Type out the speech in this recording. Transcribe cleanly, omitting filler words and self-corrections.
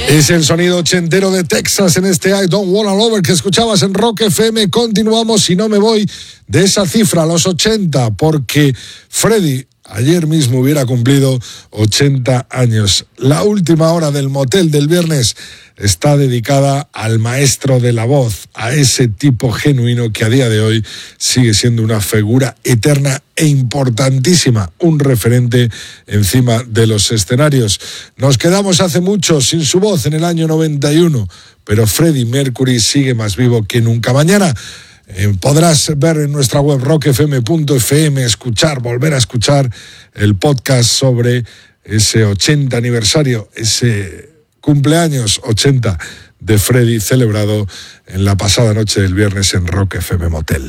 Es el sonido ochentero de Texas en este I Don't Wanna Lover que escuchabas en Rock FM. Continuamos y no me voy de esa cifra, los 80, porque Freddie ayer mismo hubiera cumplido 80 años. La última hora del motel del viernes está dedicada al maestro de la voz, a ese tipo genuino que a día de hoy sigue siendo una figura eterna e importantísima, un referente encima de los escenarios. Nos quedamos hace mucho sin su voz en el año 91, pero Freddie Mercury sigue más vivo que nunca. Mañana podrás ver en nuestra web rockfm.fm, volver a escuchar el podcast sobre ese 80 aniversario, ese cumpleaños 80 de Freddie celebrado en la pasada noche del viernes en Rock FM Motel.